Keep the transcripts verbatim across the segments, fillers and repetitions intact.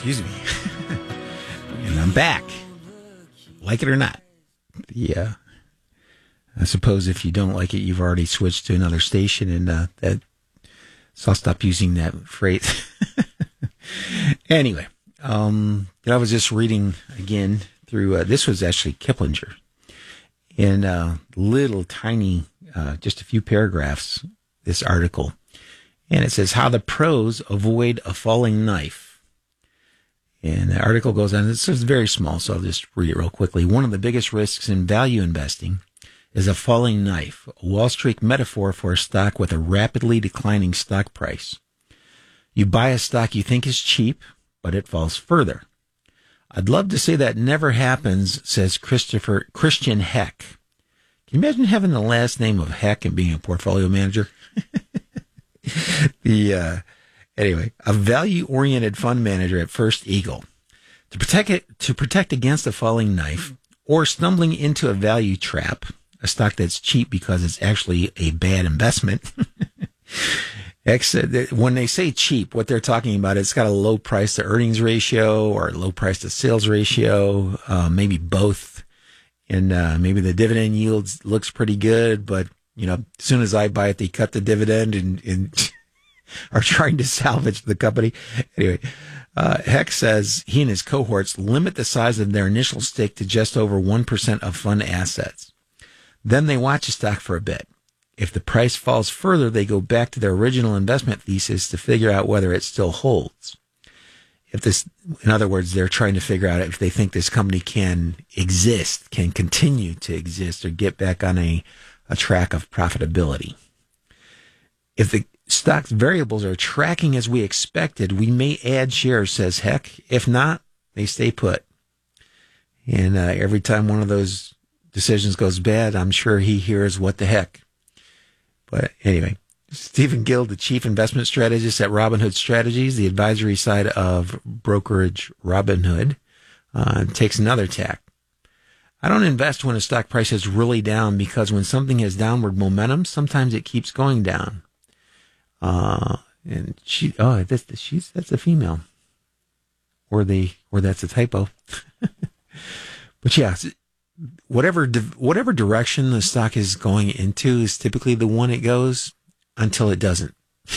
Excuse me. And I'm back. Like it or not. Yeah. I suppose if you don't like it, you've already switched to another station, and uh, that, so I'll stop using that phrase. Anyway, um, I was just reading again through, uh, this was actually Kiplinger, and uh, little tiny, uh, just a few paragraphs, this article. And it says, How the Pros Avoid a Falling Knife. And the article goes on, this is very small, so I'll just read it real quickly. One of the biggest risks in value investing is a falling knife, a Wall Street metaphor for a stock with a rapidly declining stock price. You buy a stock you think is cheap, but it falls further. I'd love to say that never happens, says Christopher Christian Heck. Can you imagine having the last name of Heck and being a portfolio manager? the uh, anyway, a value-oriented fund manager at First Eagle. To protect it, to protect against a falling knife or stumbling into a value trap, a stock that's cheap because it's actually a bad investment. When they say cheap, what they're talking about, it's got a low price to earnings ratio or a low price to sales ratio, uh, maybe both. And uh, maybe the dividend yield looks pretty good, but you know, as soon as I buy it, they cut the dividend and, and are trying to salvage the company. Anyway, uh, Heck says he and his cohorts limit the size of their initial stake to just over one percent of fund assets. Then they watch the stock for a bit. If the price falls further, they go back to their original investment thesis to figure out whether it still holds. If this, in other words, they're trying to figure out if they think this company can exist, can continue to exist, or get back on a, a track of profitability. If the stock's variables are tracking as we expected, we may add shares, says Heck. If not, they stay put. And uh, every time one of those decisions goes bad, I'm sure he hears, what the heck? But anyway, Stephen Guild, the chief investment strategist at Robinhood Strategies, the advisory side of brokerage Robinhood, uh, takes another tack. I don't invest when a stock price is really down, because when something has downward momentum, sometimes it keeps going down. Uh, and she, oh, that's, she's, that's a female. Or the, or that's a typo. But yeah, whatever, whatever direction the stock is going into is typically the one it goes until it doesn't.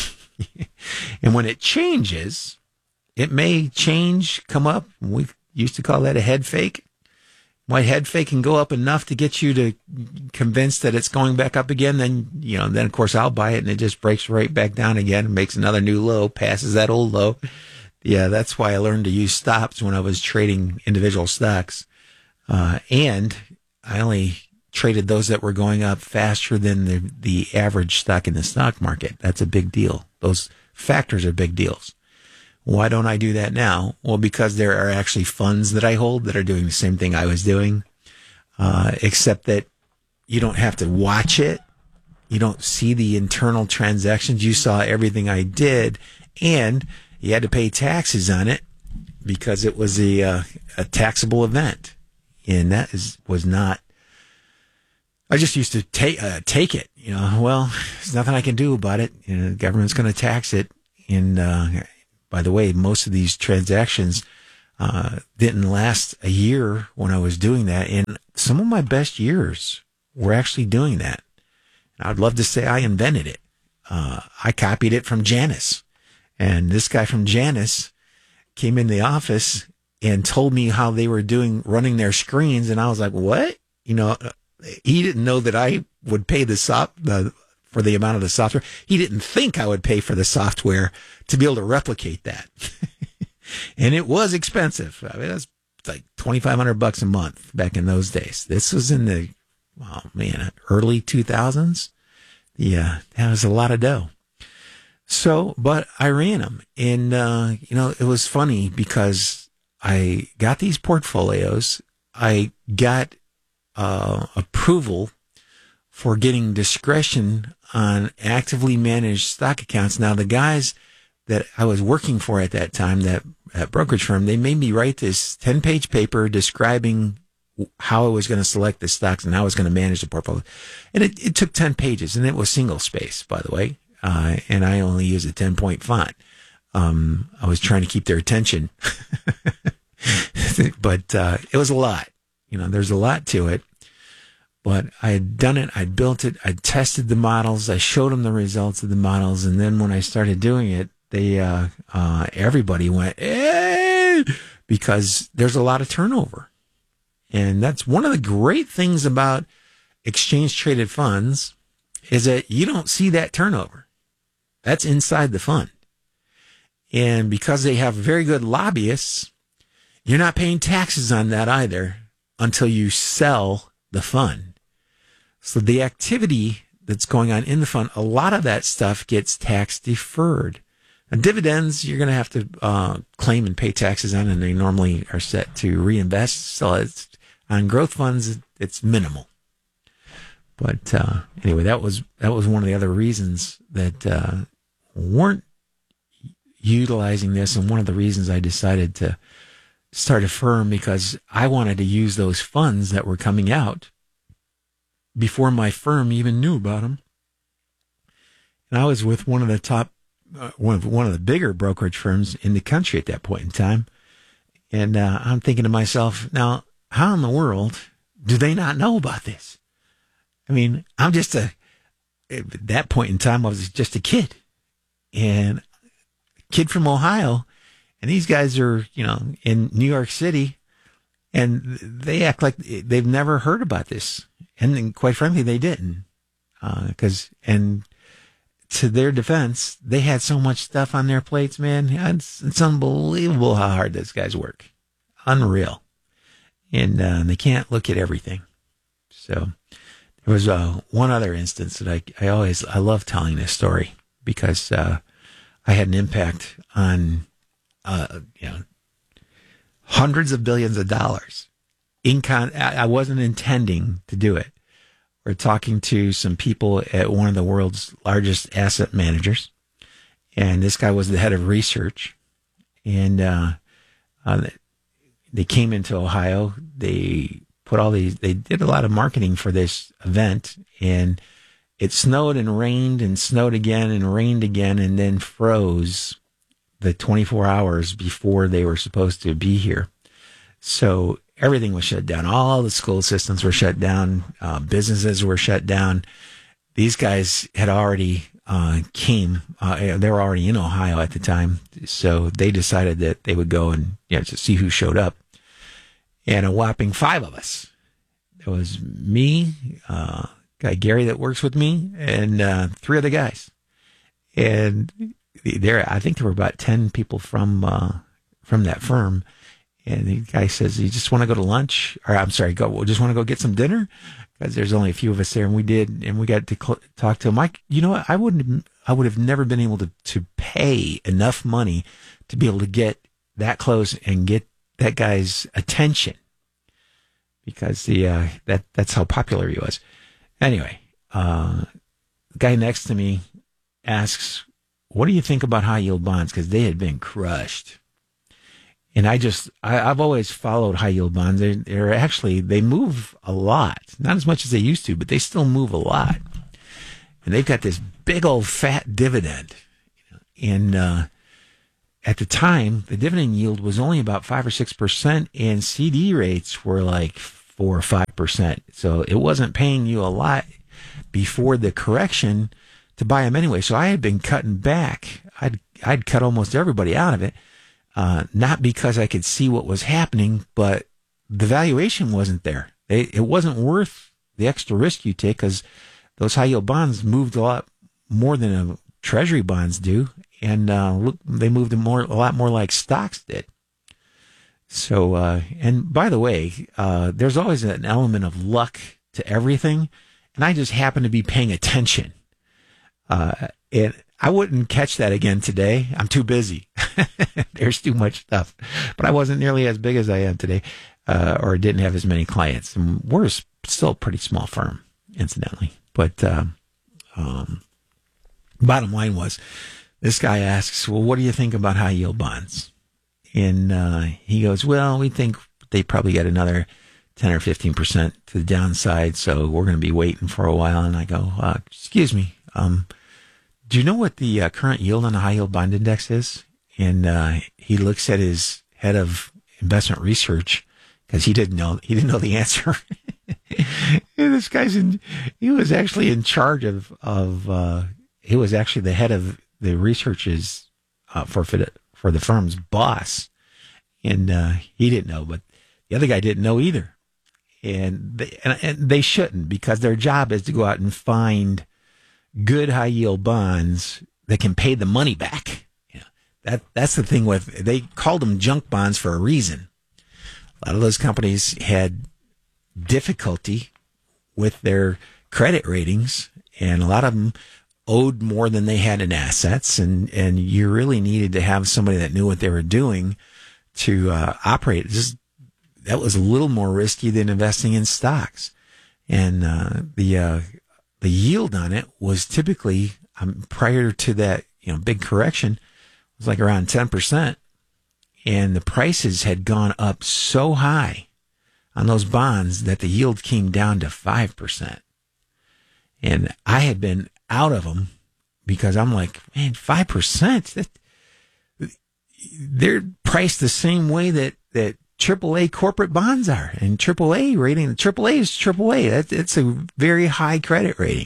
And when it changes, it may change, come up. We used to call that a head fake. My head fake can go up enough to get you to convinced that it's going back up again. Then, you know, then of course I'll buy it and it just breaks right back down again and makes another new low, passes that old low. Yeah, that's why I learned to use stops when I was trading individual stocks. Uh, and I only traded those that were going up faster than the, the average stock in the stock market. That's a big deal. Those factors are big deals. Why don't I do that now? Well, because there are actually funds that I hold that are doing the same thing I was doing, uh, except that you don't have to watch it. You don't see the internal transactions. You saw everything I did, and you had to pay taxes on it because it was a, uh, a taxable event. And that is, was not, I just used to take, uh, take it, you know, well, there's nothing I can do about it. You know, the government's going to tax it. And, uh, by the way, most of these transactions, uh, didn't last a year when I was doing that. And some of my best years were actually doing that. And I'd love to say I invented it. Uh, I copied it from Janus. And this guy from Janus came in the office and told me how they were doing, running their screens. And I was like, what? You know, he didn't know that I would pay the, sop, the for the amount of the software. He didn't think I would pay for the software to be able to replicate that. And it was expensive. I mean, it was like twenty-five hundred bucks a month back in those days. This was in the, oh man, early two thousands. Yeah, that was a lot of dough. So, but I ran them. And, uh, you know, it was funny because I got these portfolios. I got uh, approval for getting discretion on actively managed stock accounts. Now, the guys that I was working for at that time, that, that brokerage firm, they made me write this ten-page paper describing how I was going to select the stocks and how I was going to manage the portfolio. And it, it took ten pages, and it was single space, by the way. Uh, and I only use a ten-point font. Um, I was trying to keep their attention, but uh, it was a lot. You know, there's a lot to it. But I had done it. I'd built it. I'd tested the models. I showed them the results of the models. And then when I started doing it, they uh, uh, everybody went, eh, because there's a lot of turnover. And that's one of the great things about exchange traded funds is that you don't see that turnover. That's inside the fund. And because they have very good lobbyists, you're not paying taxes on that either until you sell the fund. So the activity that's going on in the fund, a lot of that stuff gets tax deferred. And dividends, you're going to have to uh, claim and pay taxes on, and they normally are set to reinvest. So it's, on growth funds, it's minimal. But uh, anyway, that was that was one of the other reasons that uh, weren't utilizing this, and one of the reasons I decided to start a firm, because I wanted to use those funds that were coming out before my firm even knew about them. And I was with one of the top, uh, one of one of the bigger brokerage firms in the country at that point in time, and uh, I'm thinking to myself, now, how in the world do they not know about this? I mean, I'm just a, at that point in time, I was just a kid, and a kid from Ohio, and these guys are, you know, in New York City, and they act like they've never heard about this. And then, quite frankly, they didn't, because, uh, and to their defense, they had so much stuff on their plates, man. It's, it's unbelievable how hard those guys work. Unreal. And uh, they can't look at everything. So there was uh, one other instance that I, I always, I love telling this story, because uh, I had an impact on, uh, you know, hundreds of billions of dollars. In con- I wasn't intending to do it. We're talking to some people at one of the world's largest asset managers, and this guy was the head of research. And uh, uh, they came into Ohio. They put all these. They did a lot of marketing for this event, and it snowed and rained and snowed again and rained again, and then froze the twenty-four hours before they were supposed to be here. So everything was shut down. All the school systems were shut down. Uh, businesses were shut down. These guys had already uh, came. Uh, they were already in Ohio at the time. So they decided that they would go and, you know, to see who showed up. And a whopping five of us. There was me, uh, guy Gary that works with me, and uh, three other guys. And there, I think there were about ten people from uh, from that firm. And the guy says, "You just want to go to lunch?" Or I'm sorry, go. Just want to go get some dinner, because there's only a few of us there, and we did, and we got to cl- talk to him. I, you know what? I wouldn't. I would have never been able to to pay enough money to be able to get that close and get that guy's attention, because the uh, that that's how popular he was. Anyway, uh, the guy next to me asks, "What do you think about high yield bonds?" Because they had been crushed. And I just, I, I've always followed high yield bonds. They're, they're actually, they move a lot. Not as much as they used to, but they still move a lot. And they've got this big old fat dividend. And uh, at the time, the dividend yield was only about five or six percent, and C D rates were like four or five percent. So it wasn't paying you a lot before the correction to buy them anyway. So I had been cutting back. I'd, I'd cut almost everybody out of it. Uh, not because I could see what was happening, but the valuation wasn't there. They, it wasn't worth the extra risk you take, because those high yield bonds moved a lot more than a treasury bonds do, and uh, look, they moved more a lot more like stocks did. So, uh, and by the way, uh, there's always an element of luck to everything, and I just happen to be paying attention. Uh, and I wouldn't catch that again today. I'm too busy. There's too much stuff. But I wasn't nearly as big as I am today, uh, or didn't have as many clients. And we're still a pretty small firm, incidentally. But um, um, bottom line was, this guy asks, well, what do you think about high yield bonds? And uh, he goes, well, we think they probably get another ten or fifteen percent to the downside, so we're going to be waiting for a while. And I go, uh, excuse me, um, do you know what the uh, current yield on the high yield bond index is? and uh, he looks at his head of investment research because he didn't know he didn't know the answer. And this guy's in. He was actually in charge of of. Uh, he was actually the head of the researches uh, for for the firm's boss, and uh, he didn't know, but the other guy didn't know either. And they, and, and they shouldn't, because their job is to go out and find good high yield bonds that can pay the money back. You know, that that's the thing with, they called them junk bonds for a reason. A lot of those companies had difficulty with their credit ratings, and a lot of them owed more than they had in assets, and, and you really needed to have somebody that knew what they were doing to uh, operate. Just that was a little more risky than investing in stocks, and uh, the uh, the yield on it was typically um, prior to that, you know, big correction, was like around ten percent, and the prices had gone up so high on those bonds that the yield came down to five percent, and I had been out of them because I'm like, man, five percent. That, they're priced the same way that that triple A corporate bonds are, and triple A rating. triple A is triple A. That it's a very high credit rating.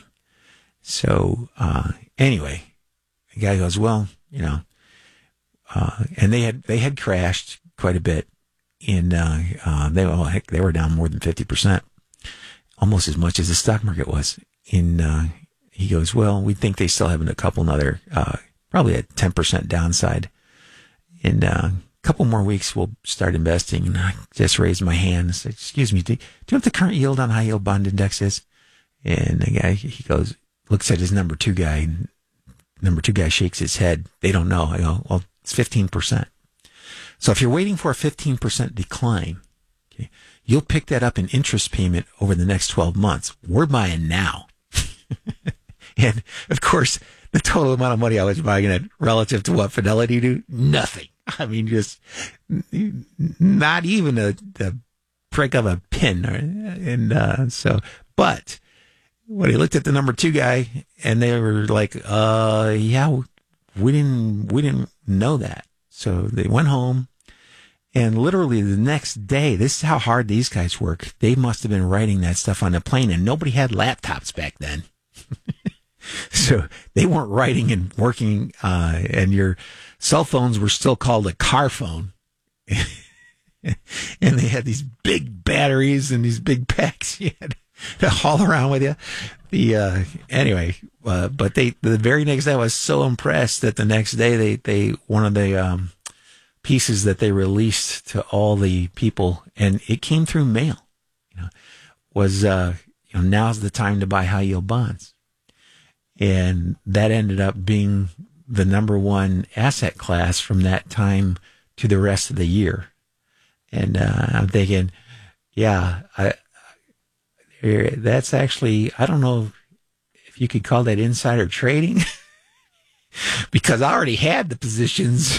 So uh, anyway, the guy goes, well, you know, uh, and they had they had crashed quite a bit, and uh, uh, they oh heck they were down more than fifty percent, almost as much as the stock market was. In uh, he goes, well, we think they still have a couple another, uh, probably a ten percent downside. In uh, a couple more weeks, we'll start investing. And I just raised my hand and said, excuse me, do, do you know what the current yield on high yield bond index is? And the guy, he goes, looks at his number two guy. And number two guy shakes his head. They don't know. I go, well, it's fifteen percent. So if you're waiting for a fifteen percent decline, okay, you'll pick that up in interest payment over the next twelve months. We're buying now. And of course, the total amount of money I was buying it relative to what Fidelity do, nothing. I mean, just not even a, a prick of a pin. And uh, so, but when he looked at the number two guy, and they were like, "Uh, yeah, we didn't, we didn't know that." So they went home, and literally the next day, this is how hard these guys work. They must have been writing that stuff on the plane, and nobody had laptops back then. So they weren't writing and working, uh, and your cell phones were still called a car phone. And they had these big batteries and these big packs you had to haul around with you. The uh, anyway, uh, but they the very next day, I was so impressed that the next day they they one of the um, pieces that they released to all the people, and it came through mail, you know, was uh, you know, now's the time to buy high yield bonds. And that ended up being the number one asset class from that time to the rest of the year. And uh, I'm thinking, yeah, I, that's actually, I don't know if you could call that insider trading, because I already had the positions.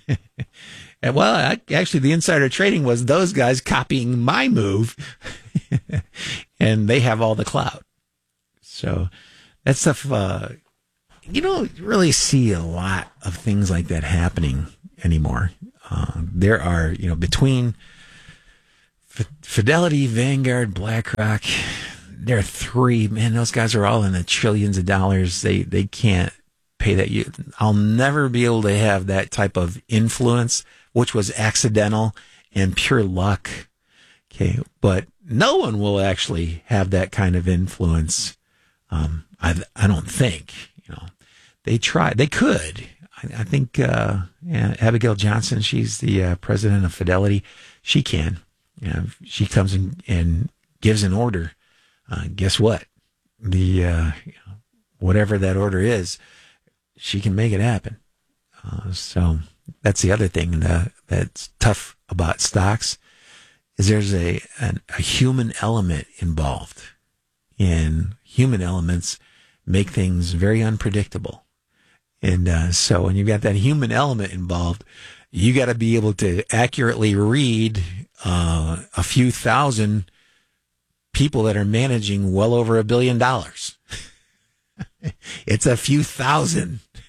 And well, I, actually, the insider trading was those guys copying my move, and they have all the clout. So that stuff, uh, you don't really see a lot of things like that happening anymore. Uh, there are, you know, between F- Fidelity, Vanguard, BlackRock, there are three, man, those guys are all in the trillions of dollars. They, they can't pay that. You, I'll never be able to have that type of influence, which was accidental and pure luck. Okay. But no one will actually have that kind of influence. Um, I, I don't think, you know, they try, they could. I, I think, uh, yeah, Abigail Johnson, she's the uh, president of Fidelity. She can, you know, she comes in and gives an order. Uh, guess what? The, uh, you know, whatever that order is, she can make it happen. Uh, so that's the other thing that, that's tough about stocks, is there's a, an, a human element involved, and human elements make things very unpredictable. And uh, so when you've got that human element involved, you got to be able to accurately read uh, a few thousand people that are managing well over a billion dollars. It's a few thousand.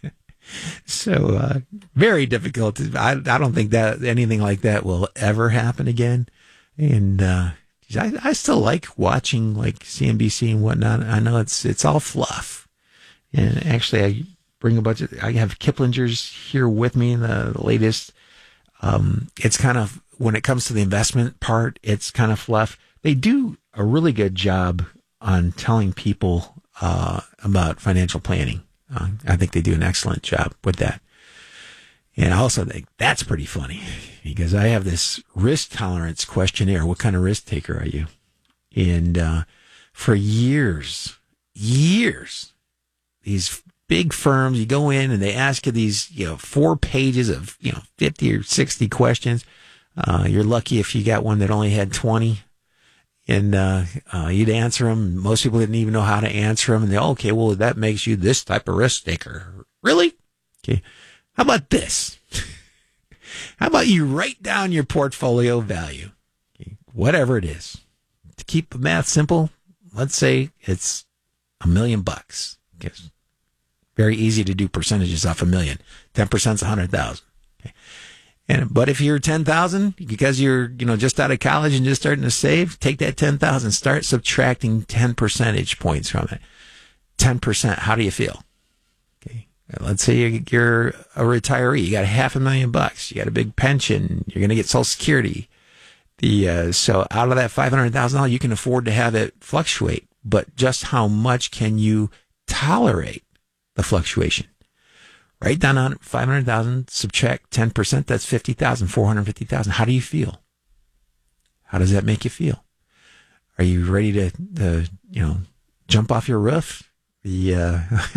So, uh, very difficult. I, I don't think that anything like that will ever happen again. And, uh, I, I still like watching like C N B C and whatnot. I know it's, it's all fluff. And actually I bring a bunch of, I have Kiplinger's here with me in the latest. Um, it's kind of, when it comes to the investment part, it's kind of fluff. They do a really good job on telling people, uh, about financial planning. Uh, I think they do an excellent job with that. And I also think that's pretty funny because I have this risk tolerance questionnaire. What kind of risk taker are you? And uh, for years, years, these big firms, you go in and they ask you these, you know, four pages of, you know, fifty or sixty questions. Uh, you're lucky if you got one that only had twenty. And uh, uh, you'd answer them. Most people didn't even know how to answer them. And they, okay, well, that makes you this type of risk taker. Really? Okay. How about this? How about you write down your portfolio value, okay, whatever it is. To keep the math simple, let's say it's a million bucks. Okay. Very easy to do percentages off a million. ten percent is one hundred thousand. Okay. And, but if you're ten thousand, because you're, you know, just out of college and just starting to save, take that ten thousand, start subtracting ten percentage points from it. ten percent, how do you feel? Okay. Let's say you're a retiree. You got half a million bucks. You got a big pension. You're going to get Social Security. The, uh, so out of that five hundred thousand dollars, you can afford to have it fluctuate, but just how much can you tolerate the fluctuation? Write down on five hundred thousand, subtract ten percent, that's fifty thousand, four hundred fifty thousand. How do you feel? How does that make you feel? Are you ready to, to you know, jump off your roof? The, uh,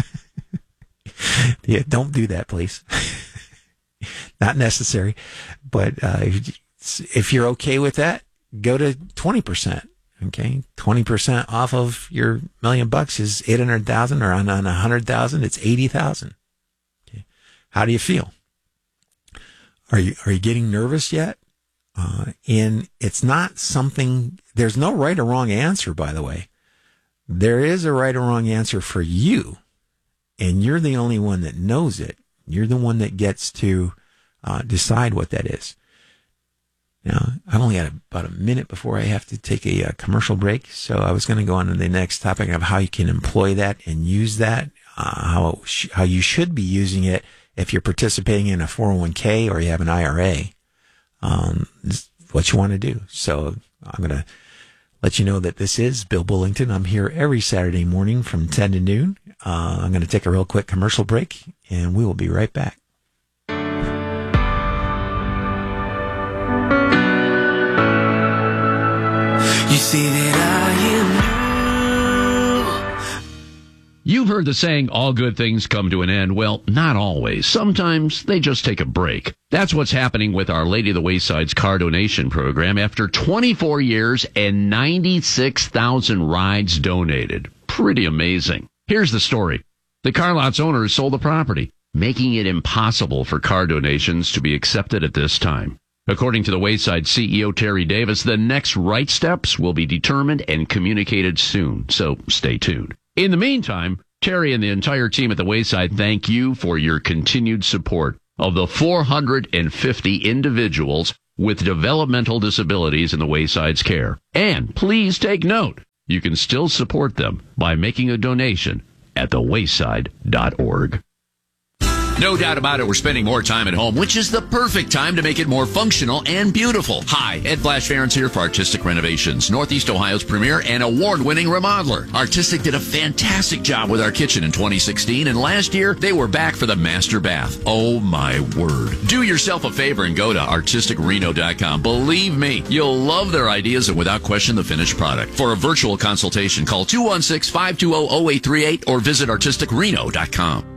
yeah, don't do that, please. Not necessary. But uh, if you're okay with that, go to twenty percent. Okay, twenty percent off of your million bucks is eight hundred thousand, or on, on one hundred thousand, it's eighty thousand. How do you feel? Are you are you getting nervous yet? Uh, and it's not something, there's no right or wrong answer, by the way. There is a right or wrong answer for you, and you're the only one that knows it. You're the one that gets to uh, decide what that is. Now, I've only got about a minute before I have to take a, a commercial break, so I was going to go on to the next topic of how you can employ that and use that, uh, how sh- how you should be using it if you're participating in a four oh one k or you have an I R A. Um, this is what you want to do. So I'm going to let you know that this is Bill Bullington. I'm here every Saturday morning from ten to noon. Uh, I'm going to take a real quick commercial break, and we will be right back. You see that I am new. You've heard the saying, all good things come to an end. Well, not always. Sometimes they just take a break. That's what's happening with Our Lady of the Wayside's car donation program after twenty-four years and ninety-six thousand rides donated. Pretty amazing. Here's the story. The car lot's owners sold the property, making it impossible for car donations to be accepted at this time. According to the Wayside C E O, Terry Davis, the next right steps will be determined and communicated soon, so stay tuned. In the meantime, Terry and the entire team at the Wayside thank you for your continued support of the four hundred fifty individuals with developmental disabilities in the Wayside's care. And please take note, you can still support them by making a donation at the wayside dot org. No doubt about it, we're spending more time at home, which is the perfect time to make it more functional and beautiful. Hi, Ed Flash Ferentz here for Artistic Renovations, Northeast Ohio's premier and award-winning remodeler. Artistic did a fantastic job with our kitchen in twenty sixteen, and last year, they were back for the master bath. Oh, my word. Do yourself a favor and go to artistic reno dot com. Believe me, you'll love their ideas and without question the finished product. For a virtual consultation, call two one six, five two zero, zero eight three eight or visit artistic reno dot com.